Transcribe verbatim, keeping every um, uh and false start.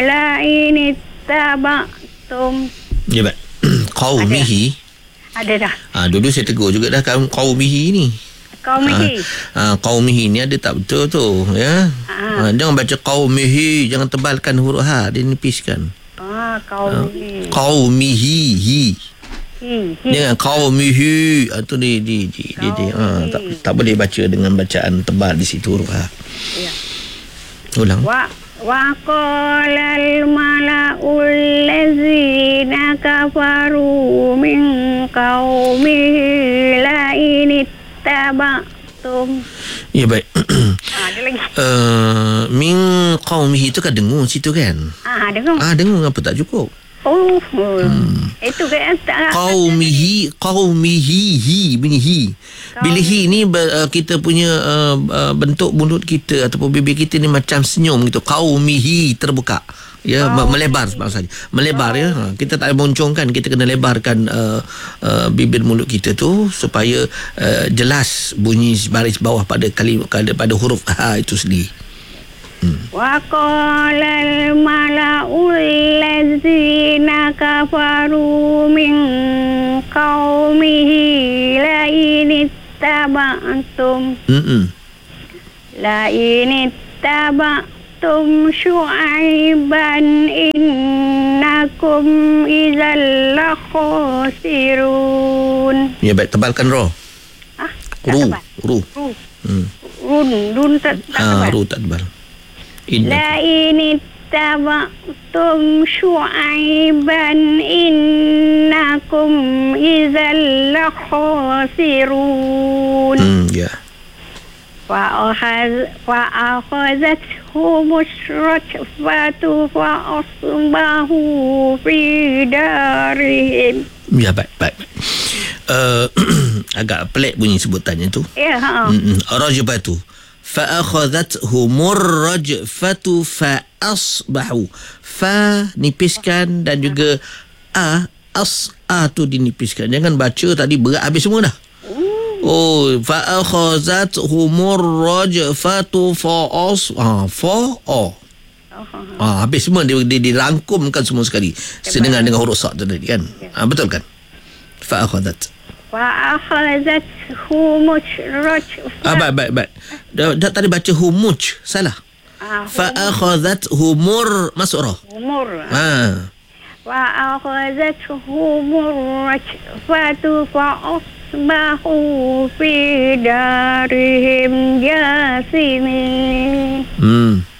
la in ittaba'tum. Ya, baik. Qaumihi. Ada dah. Ah, dulu saya tegur juga dah kaum qaumihi ni. Qaumihi. Ah, ah, qaumihi ni ada tak betul tu, ya. Ah. Ah, jangan baca qaumihi, jangan tebalkan huruf ha, dia nipiskan. Ah, qaumihi. Ah, qaumihi hi. Hi, hi. Jangan qaumihi. Ah, tu di di di di, di. Ah, tak tak boleh baca dengan bacaan tebal di situ huruf ha. Ya. Ulang. Wa wa qalal mala'ul ladzina kafaru min qaumihi la in ittaba'tum. Ya, baik. Ah, ada lagi. Uh, min qaumihi tu kan dengung situ kan? Ah, dengar. Ah, dengung apa tak cukup? Oh, hmm. Itu kan tak. Qaumihi, qaumihi, hi, bunyi hi. Bila hi ni uh, kita punya uh, uh, bentuk mulut kita ataupun bibir kita ni macam senyum gitu. Qaumihi terbuka. Ya, oh. melebar maksudnya. Melebar, oh. ya. Ha, kita tak moncongkan, kita kena lebarkan uh, uh, bibir mulut kita tu supaya uh, jelas bunyi baris bawah pada kalimah pada huruf ha itu sendiri. Wa qalal mala'ul ladzina kafaru min qaumihi la in ittaba'tum. Hmm. La in ittaba'tum syu'aiban innakum idzal lakhsirun. Ya, baik, tebalkan ro. Ah, Ru, ru. Ru. Hmm. Run, run tak tak Ah, tebal. ru tak tebal. La in ittaba'tum syu'aiban innakum idzal lakhsirun. Hmm, ya. Fa akhaz fa akhazatuhum rajfatu fa asbahu fi darihim. Ya, baik, baik. Uh, agak pelik bunyi sebutannya tu. Ya, ha. Hmm, rajfatu. Fa akhadhathumur rajfatu fa asbahu. Fa nipiskan dan juga a as a tu dinipiskan. Jangan baca tadi berat habis semua dah. Oh, fa akhadhathumur rajfatu fa as ah fa oh. Ah, habis semua dia, dia dirangkumkan semua sekali sedengan dengan huruf sa tadi kan. Ah, betul kan? Fa akhadhat. Fa akhadhathum rajfatu. Ah, baik, baik, baik. Dah, dah tadi baca humuj, salah. Ah, Fa akhadhathumur masuk roh. umur. Ha. Fa akhadhathum rajfatu fa asbahu fi darihim jasimin. Hmm.